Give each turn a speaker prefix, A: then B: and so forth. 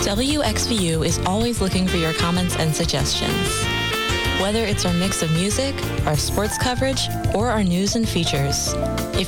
A: WXVU is always looking for your comments and suggestions. Whether it's our mix of music, our sports coverage, or our news and features. If